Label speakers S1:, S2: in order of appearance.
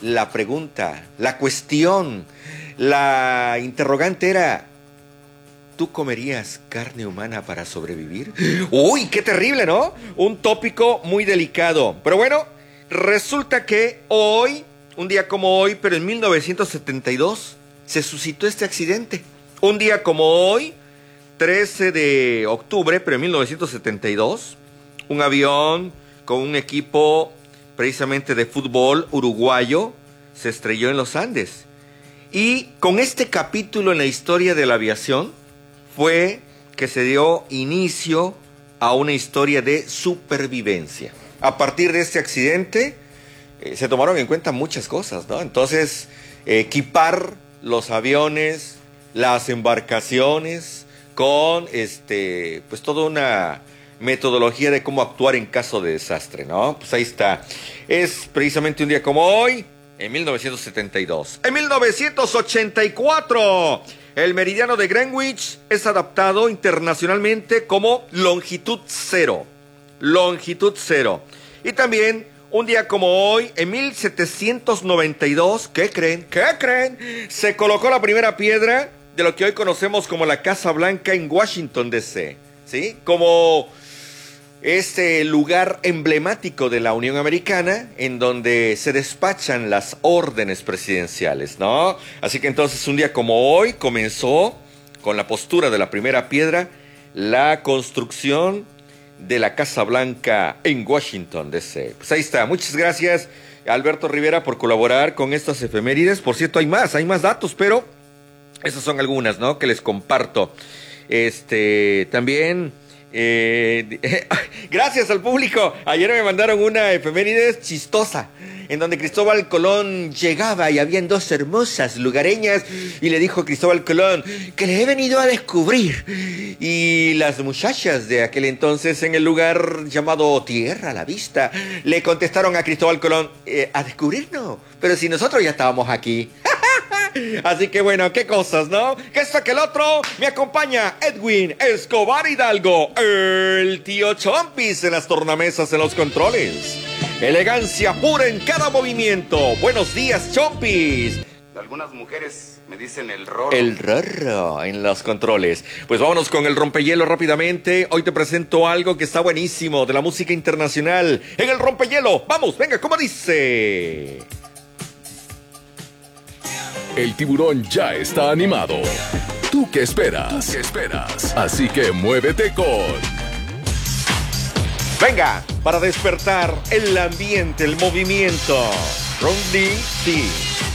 S1: la pregunta, la cuestión, la interrogante era: ¿tú comerías carne humana para sobrevivir? ¡Uy, qué terrible!, ¿no? Un tópico muy delicado. Pero bueno, resulta que hoy, un día como hoy, pero en 1972, se suscitó este accidente. Un día como hoy, 13 de octubre, pero en 1972, un avión con un equipo precisamente de fútbol uruguayo se estrelló en los Andes. Y con este capítulo en la historia de la aviación fue que se dio inicio a una historia de supervivencia. A partir de este accidente se tomaron en cuenta muchas cosas, ¿no? Entonces, equipar los aviones, las embarcaciones con pues toda una metodología de cómo actuar en caso de desastre, ¿no? Pues ahí está. Es precisamente un día como hoy, en 1972. En 1984, el meridiano de Greenwich es adaptado internacionalmente como longitud cero. Longitud cero. Y también, un día como hoy, en 1792, ¿qué creen? ¿Qué creen? Se colocó la primera piedra de lo que hoy conocemos como la Casa Blanca en Washington, D.C., ¿sí? Como este lugar emblemático de la Unión Americana en donde se despachan las órdenes presidenciales, ¿no? Así que entonces un día como hoy comenzó con la postura de la primera piedra la construcción de la Casa Blanca en Washington, D.C. Pues ahí está. Muchas gracias, Alberto Rivera, por colaborar con estas efemérides. Por cierto, hay más datos, pero esas son algunas, ¿no?, que les comparto. También gracias al público. Ayer me mandaron una efeméride chistosa en donde Cristóbal Colón llegaba y habían dos hermosas lugareñas y le dijo Cristóbal Colón que les he venido a descubrir. Y las muchachas de aquel entonces en el lugar llamado Tierra a la Vista le contestaron a Cristóbal Colón: a descubrir no, pero si nosotros ya estábamos aquí. Así que bueno, qué cosas, ¿no? Que esto que el otro. Me acompaña Edwin Escobar Hidalgo, el tío Chompis en las tornamesas, en los controles. Elegancia pura en cada movimiento. Buenos días, Chompis.
S2: Algunas mujeres me dicen el rorro.
S1: El rorro en los controles. Pues vámonos con el rompehielo rápidamente. Hoy te presento algo que está buenísimo de la música internacional. En el rompehielo, vamos, venga, ¿cómo dice?
S3: El tiburón ya está animado. ¿Tú qué esperas? ¿Tú qué esperas? Así que muévete con...
S1: Venga, para despertar el ambiente, el movimiento. Round D.